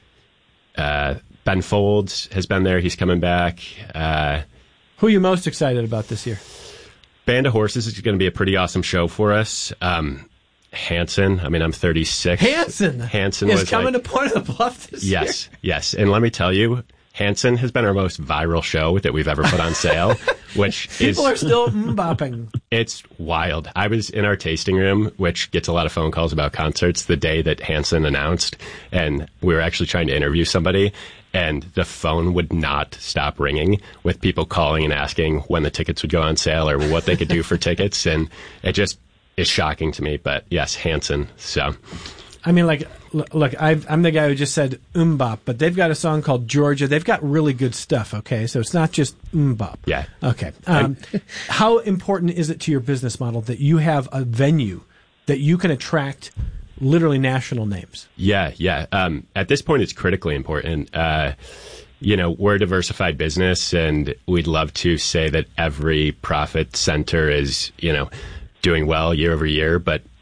Folds has been there. He's coming back. Who are you most excited about this year? Band of Horses is going to be a pretty awesome show for us. Hanson. I mean, I'm 36. Hanson is was coming to Point of the Bluff this year. Yes. And let me tell you, Hanson has been our most viral show that we've ever put on sale, which people are still bopping. It's wild. I was in our tasting room, which gets a lot of phone calls about concerts, the day that Hanson announced, and we were actually trying to interview somebody, and the phone would not stop ringing with people calling and asking when the tickets would go on sale or what they could do for tickets, and it just is shocking to me. But yes, Hanson. So, I mean, look, I'm the guy who just said bop, but they've got a song called Georgia. They've got really good stuff. Okay, so it's not just bop. Yeah. Okay. How important is it to your business model that you have a venue that you can attract literally national names? Yeah. At this point, it's critically important. We're a diversified business, and we'd love to say that every profit center is, doing well year over year, but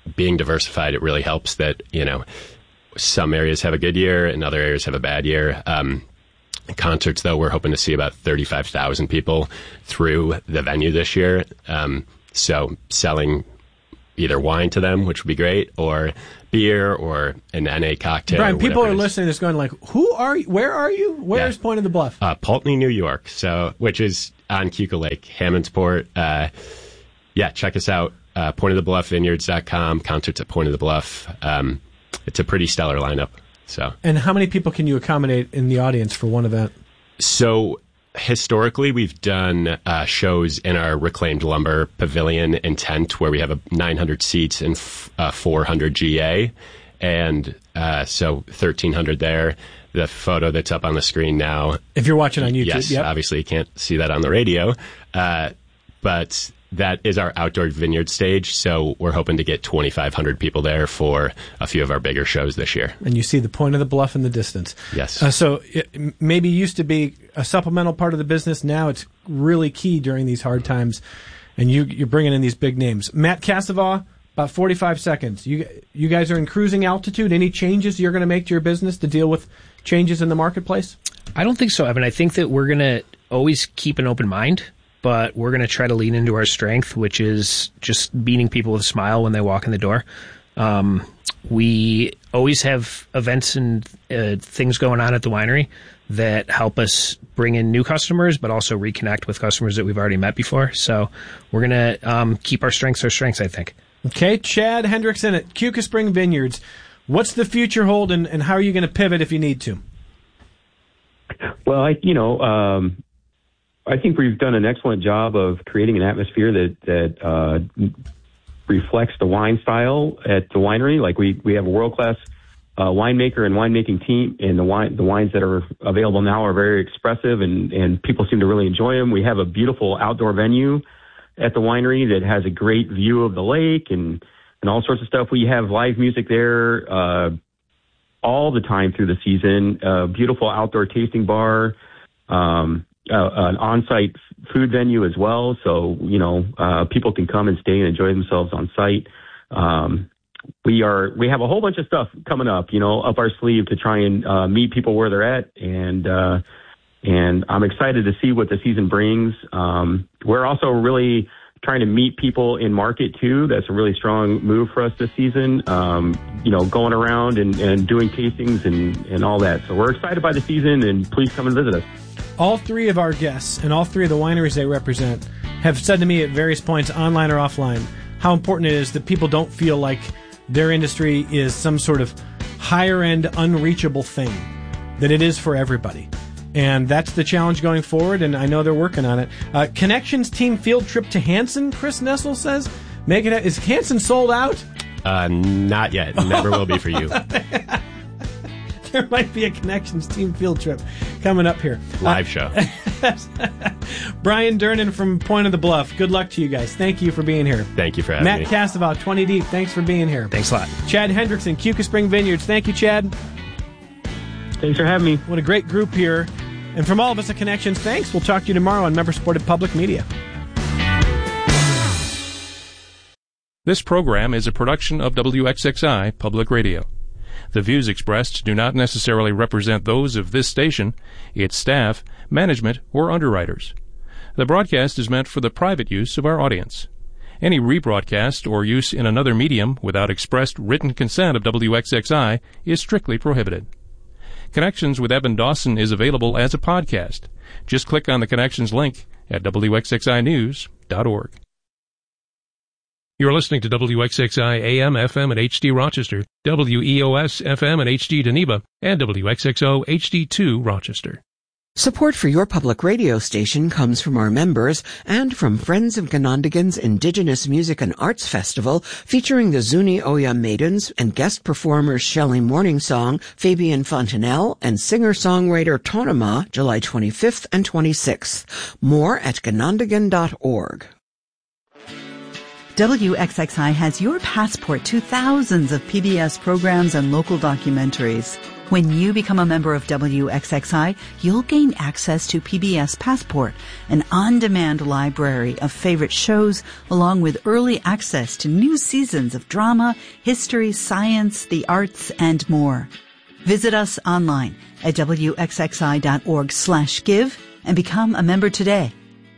being diversified, it really helps that, some areas have a good year and other areas have a bad year. Concerts, though, we're hoping to see about 35,000 people through the venue this year. So selling either wine to them, which would be great, or beer or an NA cocktail. Brian, people are listening to this going like, who are you? Where are you? Where's Point of the Bluff? Pulteney, New York, which is on Keuka Lake, Hammondsport. Check us out, pointofthebluffvineyards.com, concerts at Point of the Bluff. It's a pretty stellar lineup. So. And how many people can you accommodate in the audience for one event? So historically, we've done shows in our reclaimed lumber pavilion and tent where we have 900 seats and 400 GA. And so 1,300 there. The photo that's up on the screen now. If you're watching on YouTube, yes, obviously you can't see that on the radio. But that is our outdoor vineyard stage, so we're hoping to get 2,500 people there for a few of our bigger shows this year. And you see the Point of the Bluff in the distance. Yes. So it maybe used to be a supplemental part of the business. Now it's really key during these hard times, and you're bringing in these big names. Matt Cassavaugh, about 45 seconds. You guys are in cruising altitude. Any changes you're going to make to your business to deal with changes in the marketplace? I don't think so, Evan. I think that we're going to always keep an open mind. But we're going to try to lean into our strength, which is just meeting people with a smile when they walk in the door. We always have events and things going on at the winery that help us bring in new customers, but also reconnect with customers that we've already met before. So we're going to keep our strengths, I think. Okay, Chad Hendrickson at Keuka Spring Vineyards. What's the future hold, and how are you going to pivot if you need to? Well, I think we've done an excellent job of creating an atmosphere that reflects the wine style at the winery. Like we have a world-class winemaker and winemaking team, and the wines that are available now are very expressive, and people seem to really enjoy them. We have a beautiful outdoor venue at the winery that has a great view of the lake and all sorts of stuff. We have live music there all the time through the season. Beautiful outdoor tasting bar. An on-site food venue as well, so people can come and stay and enjoy themselves on site. We have a whole bunch of stuff coming up, up our sleeve to try and meet people where they're at, and I'm excited to see what the season brings. We're also really trying to meet people in market too. That's a really strong move for us this season. Going around and doing tastings and all that. So we're excited by the season, and please come and visit us. All three of our guests and all three of the wineries they represent have said to me at various points, online or offline, how important it is that people don't feel like their industry is some sort of higher-end, unreachable thing, that it is for everybody. And that's the challenge going forward, and I know they're working on it. Connections team field trip to Hanson, Chris Nessel says. Is Hanson sold out? Not yet. Never will be for you. There might be a Connections team field trip coming up here. Live show. Brian Dernan from Point of the Bluff. Good luck to you guys. Thank you for being here. Thank you for having me. Matt Cassavaugh, 20 Deep. Thanks for being here. Thanks a lot. Chad Hendrickson, Keuka Spring Vineyards. Thank you, Chad. Thanks for having me. What a great group here. And from all of us at Connections, thanks. We'll talk to you tomorrow on member-supported public media. This program is a production of WXXI Public Radio. The views expressed do not necessarily represent those of this station, its staff, management, or underwriters. The broadcast is meant for the private use of our audience. Any rebroadcast or use in another medium without expressed written consent of WXXI is strictly prohibited. Connections with Evan Dawson is available as a podcast. Just click on the Connections link at WXXInews.org. You're listening to WXXI AM, FM, and HD Rochester, WEOS, FM, and HD Geneva, and WXXO HD2 Rochester. Support for your public radio station comes from our members and from Friends of Ganondagan's Indigenous Music and Arts Festival, featuring the Zuni Oya Maidens and guest performers Shelley Morningsong, Fabian Fontanelle, and singer-songwriter Tonema, July 25th and 26th. More at ganondagan.org. WXXI has your passport to thousands of PBS programs and local documentaries. When you become a member of WXXI, you'll gain access to PBS Passport, an on-demand library of favorite shows, along with early access to new seasons of drama, history, science, the arts, and more. Visit us online at wxxi.org/give and become a member today.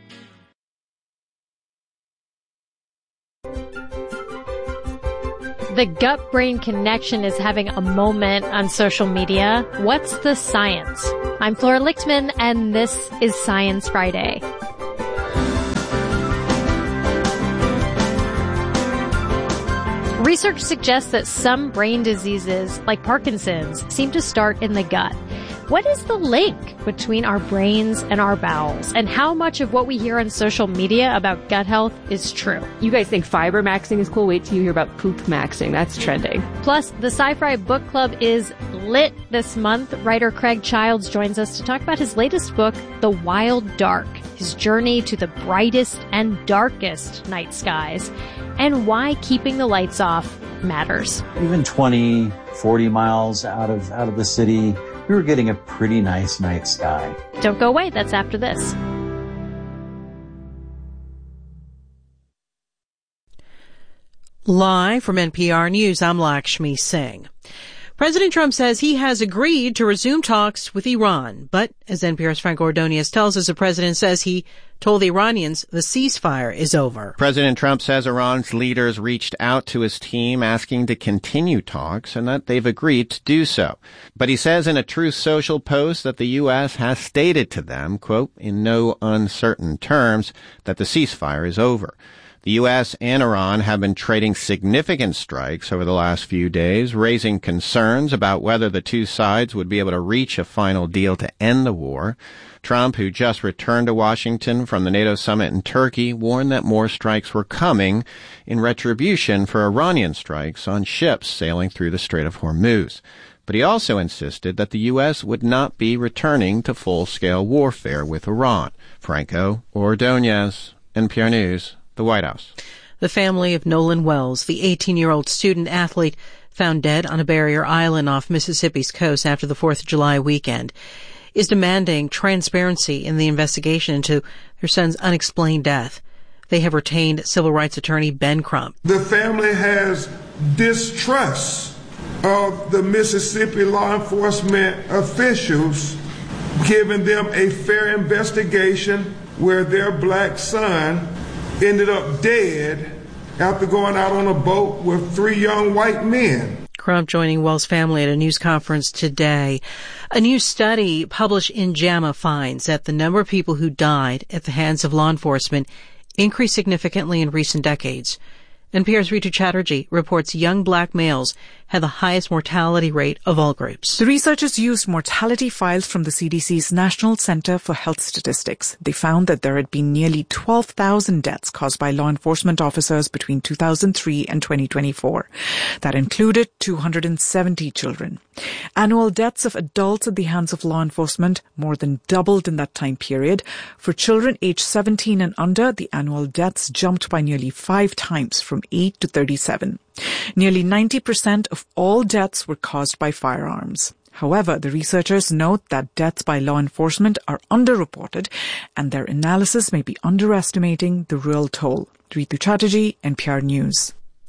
The gut-brain connection is having a moment on social media. What's the science? I'm Flora Lichtman, and this is Science Friday. Research suggests that some brain diseases, like Parkinson's, seem to start in the gut. What is the link between our brains and our bowels? And how much of what we hear on social media about gut health is true? You guys think fiber maxing is cool? Wait till you hear about poop maxing. That's trending. Plus, the Sci-Fi Book Club is lit this month. Writer Craig Childs joins us to talk about his latest book, The Wild Dark, his journey to the brightest and darkest night skies, and why keeping the lights off matters. Even 20, 40 miles out of the city, we were getting a pretty nice night sky. Don't go away. That's after this. Live from NPR News, I'm Lakshmi Singh. President Trump says he has agreed to resume talks with Iran, but as NPR's Frank Ordonez tells us, the president says he told the Iranians the ceasefire is over. President Trump says Iran's leaders reached out to his team asking to continue talks and that they've agreed to do so. But he says in a Truth Social post that the U.S. has stated to them, quote, in no uncertain terms, that the ceasefire is over. The U.S. and Iran have been trading significant strikes over the last few days, raising concerns about whether the two sides would be able to reach a final deal to end the war. Trump, who just returned to Washington from the NATO summit in Turkey, warned that more strikes were coming in retribution for Iranian strikes on ships sailing through the Strait of Hormuz. But he also insisted that the U.S. would not be returning to full-scale warfare with Iran. Franco Ordonez, NPR News, the White House. The family of Nolan Wells, the 18-year-old student athlete found dead on a barrier island off Mississippi's coast after the 4th of July weekend, is demanding transparency in the investigation into their son's unexplained death. They have retained civil rights attorney Ben Crump. The family has distrust of the Mississippi law enforcement officials giving them a fair investigation where their black son ended up dead after going out on a boat with 3 young white men. Crump joining Wells' family at a news conference today. A new study published in JAMA finds that the number of people who died at the hands of law enforcement increased significantly in recent decades. NPR's Ritu Chatterjee reports young black males had the highest mortality rate of all groups. The researchers used mortality files from the CDC's National Center for Health Statistics. They found that there had been nearly 12,000 deaths caused by law enforcement officers between 2003 and 2024. That included 270 children. Annual deaths of adults at the hands of law enforcement more than doubled in that time period. For children aged 17 and under, the annual deaths jumped by nearly 5 times, from 8 to 37. Nearly 90% of all deaths were caused by firearms. However, the researchers note that deaths by law enforcement are underreported, and their analysis may be underestimating the real toll. Ritu Chatterjee, NPR News.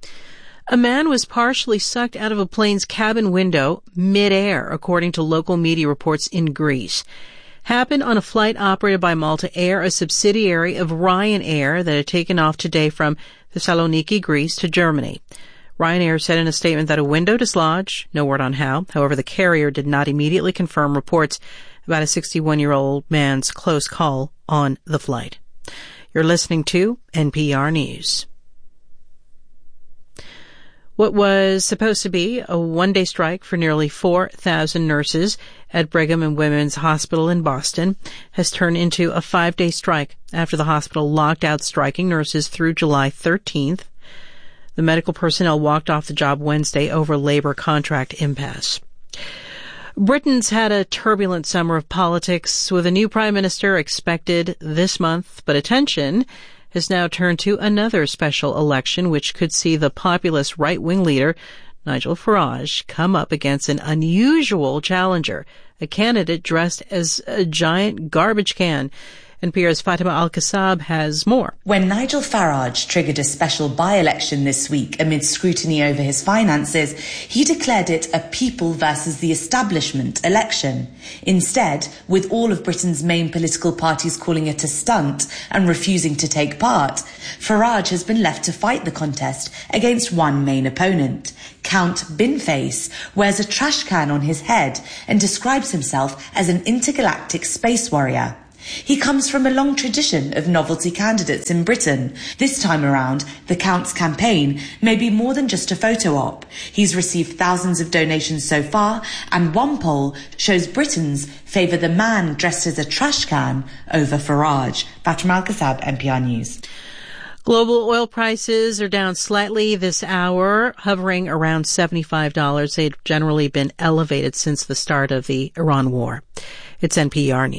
A man was partially sucked out of a plane's cabin window mid-air, according to local media reports in Greece. Happened on a flight operated by Malta Air, a subsidiary of Ryanair that had taken off today from Thessaloniki, Greece, to Germany. Ryanair said in a statement that a window dislodged, no word on how. However, the carrier did not immediately confirm reports about a 61-year-old man's close call on the flight. You're listening to NPR News. What was supposed to be a one-day strike for nearly 4,000 nurses at Brigham and Women's Hospital in Boston has turned into a 5-day strike after the hospital locked out striking nurses through July 13th. The medical personnel walked off the job Wednesday over labor contract impasse. Britain's had a turbulent summer of politics with a new prime minister expected this month, but attention has now turned to another special election, which could see the populist right-wing leader, Nigel Farage, come up against an unusual challenger, a candidate dressed as a giant garbage can. NPR's Fatima Al-Kassab has more. When Nigel Farage triggered a special by-election this week amid scrutiny over his finances, he declared it a people versus the establishment election. Instead, with all of Britain's main political parties calling it a stunt and refusing to take part, Farage has been left to fight the contest against one main opponent. Count Binface wears a trash can on his head and describes himself as an intergalactic space warrior. He comes from a long tradition of novelty candidates in Britain. This time around, the Count's campaign may be more than just a photo op. He's received thousands of donations so far, and one poll shows Britons favour the man dressed as a trash can over Farage. Fatima Al-Kassab, NPR News. Global oil prices are down slightly this hour, hovering around $75. They've generally been elevated since the start of the Iran war. It's NPR News.